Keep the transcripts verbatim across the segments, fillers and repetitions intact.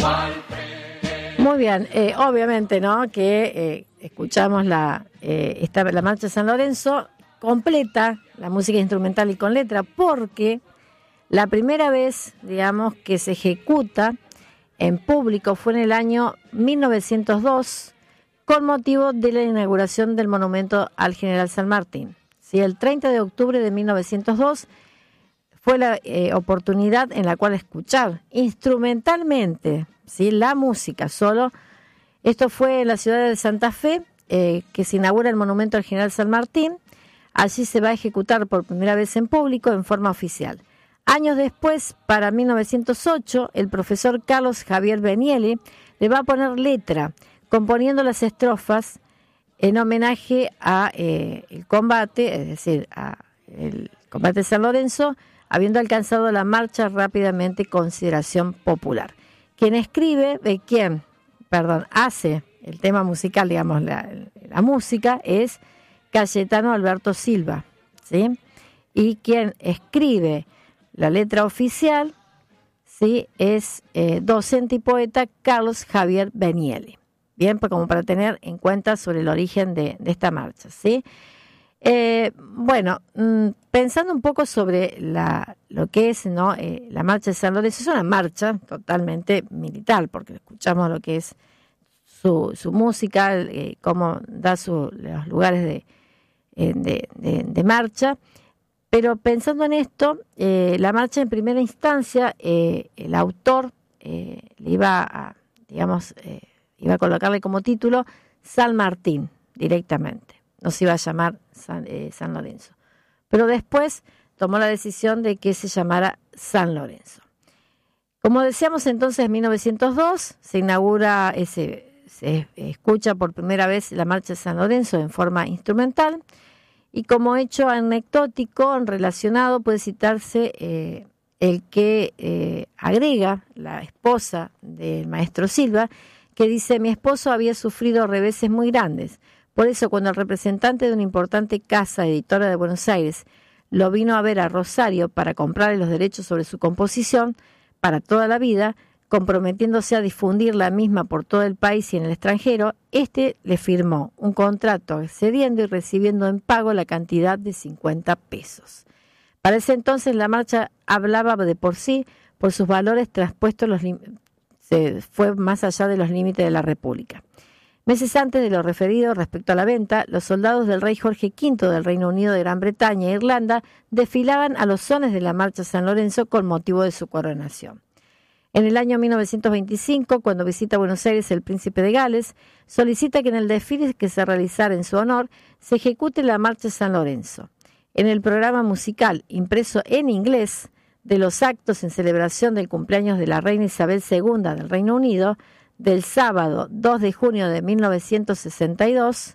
Muy bien, eh, obviamente, ¿no? Que eh, escuchamos la, eh, esta, la marcha de San Lorenzo completa, la música instrumental y con letra, porque la primera vez, digamos, que se ejecuta en público fue en el año mil novecientos dos, con motivo de la inauguración del monumento al General San Martín. ¿Sí? El treinta de octubre de mil novecientos dos fue la eh, oportunidad en la cual escuchar instrumentalmente, ¿sí? La música solo. Esto fue en la ciudad de Santa Fe, eh, que se inaugura el monumento al General San Martín. Allí se va a ejecutar por primera vez en público en forma oficial. Años después, para mil novecientos ocho, el profesor Carlos Javier Benielli le va a poner letra, componiendo las estrofas en homenaje a eh, el combate, es decir, a el combate de San Lorenzo, habiendo alcanzado la marcha rápidamente consideración popular. Quien escribe, eh, quien, perdón, hace el tema musical, digamos, la, la música, es Cayetano Alberto Silva, ¿sí? Y quien escribe la letra oficial, ¿sí? Es eh, docente y poeta Carlos Javier Benielli. Bien, pues como para tener en cuenta sobre el origen de, de esta marcha, ¿sí? Eh, bueno, mmm, pensando un poco sobre la, lo que es, ¿no? eh, la marcha de San Lorenzo, es una marcha totalmente militar, porque escuchamos lo que es su, su música, eh, cómo da su, los lugares de, eh, de, de, de marcha, pero pensando en esto, eh, la marcha en primera instancia, eh, el autor eh, le iba a, digamos, eh, iba a colocarle como título San Martín directamente. No se iba a llamar San, eh, San Lorenzo. Pero después tomó la decisión de que se llamara San Lorenzo. Como decíamos entonces, en mil novecientos dos se inaugura, ese, se escucha por primera vez la marcha de San Lorenzo en forma instrumental. Y como hecho anecdótico relacionado puede citarse eh, el que eh, agrega la esposa del maestro Silva, que dice: mi esposo había sufrido reveses muy grandes. Por eso, cuando el representante de una importante casa editora de Buenos Aires lo vino a ver a Rosario para comprarle los derechos sobre su composición para toda la vida, comprometiéndose a difundir la misma por todo el país y en el extranjero, este le firmó un contrato accediendo y recibiendo en pago la cantidad de cincuenta pesos. Para ese entonces la marcha hablaba de por sí, por sus valores traspuestos, los se fue más allá de los límites de la República. Meses antes de lo referido respecto a la venta, los soldados del rey Jorge quinto del Reino Unido de Gran Bretaña e Irlanda desfilaban a los sones de la marcha San Lorenzo con motivo de su coronación. En el año mil novecientos veinticinco, cuando visita Buenos Aires el príncipe de Gales, solicita que en el desfile que se realizara en su honor se ejecute la marcha San Lorenzo. En el programa musical impreso en inglés de los actos en celebración del cumpleaños de la reina Isabel segunda del Reino Unido, del sábado dos de junio de mil novecientos sesenta y dos,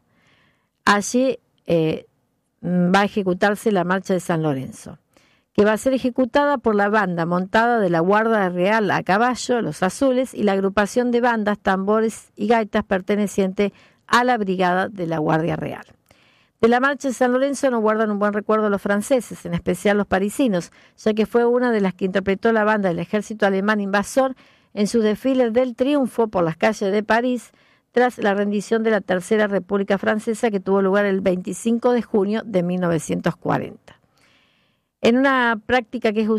allí eh, va a ejecutarse la marcha de San Lorenzo, que va a ser ejecutada por la banda montada de la Guardia Real a caballo, los azules, y la agrupación de bandas, tambores y gaitas perteneciente a la brigada de la Guardia Real. De la marcha de San Lorenzo no guardan un buen recuerdo los franceses, en especial los parisinos, ya que fue una de las que interpretó la banda del ejército alemán invasor en sus desfiles del triunfo por las calles de París, tras la rendición de la Tercera República Francesa, que tuvo lugar el veinticinco de junio de mil novecientos cuarenta. En una práctica que es